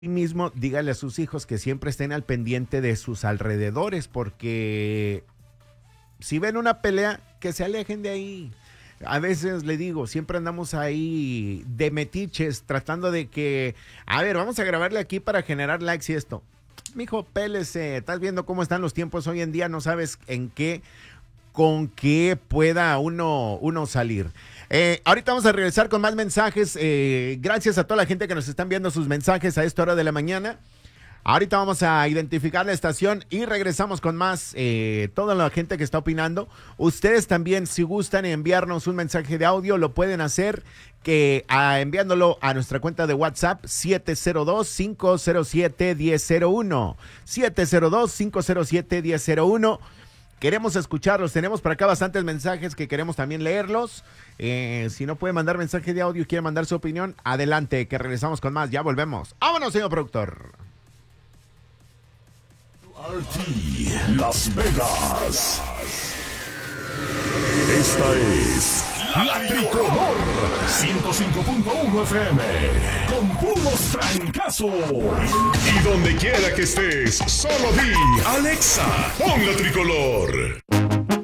mismo, dígale a sus hijos que siempre estén al pendiente de sus alrededores, porque si ven una pelea, que se alejen de ahí. A veces le digo, siempre andamos ahí de metiches, tratando de que, a ver, vamos a grabarle aquí para generar likes y esto. Mijo, pélese, estás viendo cómo están los tiempos hoy en día, no sabes con qué pueda uno salir. Ahorita vamos a regresar con más mensajes. Gracias a toda la gente que nos están viendo sus mensajes a esta hora de la mañana. Ahorita vamos a identificar la estación y regresamos con más, toda la gente que está opinando. Ustedes también, si gustan enviarnos un mensaje de audio, lo pueden hacer enviándolo a nuestra cuenta de WhatsApp 702-507-1001. 702-507-1001. Queremos escucharlos, tenemos por acá bastantes mensajes que queremos también leerlos. Si no puede mandar mensaje de audio y quiere mandar su opinión, adelante, que regresamos con más, ya volvemos. ¡Vámonos, señor productor! RT Las Vegas. Esta es La Tricolor 105.1 FM con puros trancazos. Y donde quiera que estés, solo di Alexa, pon La Tricolor.